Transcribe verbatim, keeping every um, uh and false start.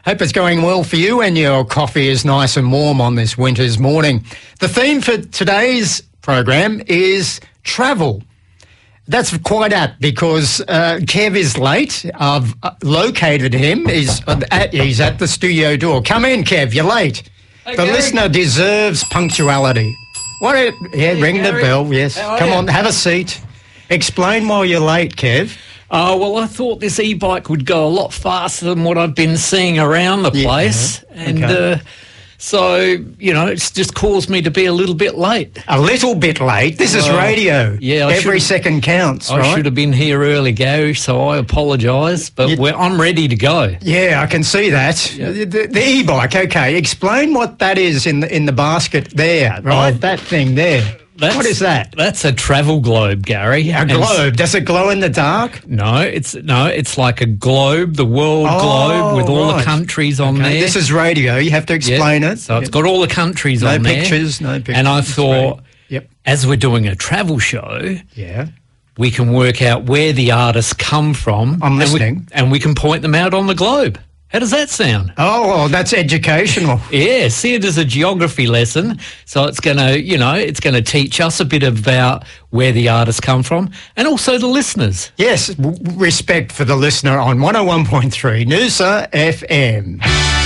Hope it's going well for you and your coffee is nice and warm on this winter's morning. The theme for today's program is travel. That's quite apt because uh, Kev is late. I've uh, located him. He's at, he's at the studio door. Come in, Kev. You're late. Hey, the Gary. listener deserves punctuality. What? A, yeah, Hey, ring Gary. the bell. Yes. How are Come you? on, have a seat. Explain why you're late, Kev. Oh, well, I thought this e-bike would go a lot faster than what I've been seeing around the Yeah, place. And okay. uh, so, you know, it's just caused me to be a little bit late. A little bit late. This is Well, radio. yeah, I Every should've- second counts, I right? should have been here early, Gary, so I apologise, but You- we're, I'm ready to go. Yeah, I can see that. Yeah. The, the e-bike, okay. Explain what that is in the in the basket there, right? Oh, that thing there. That's, What is that? That's a travel globe, Gary. A And s- globe. Does it glow in the dark? No, it's no, it's like a globe, the world Oh, globe with all right. the countries on Okay, there. this is radio. You have to explain Yeah, it. So it's Yep. got all the countries No on there. pictures, no pictures. And I It's thought, radio. Yep. as we're doing a travel show, Yeah. we can work out where the artists come from. I'm and we- listening. And we, can point them out on the globe. How does that sound? Oh, well, that's educational. Yeah, see it as a geography lesson. So it's going to, you know, it's going to teach us a bit about where the artists come from and also the listeners. Yes, w- respect for the listener on one oh one point three Noosa F M.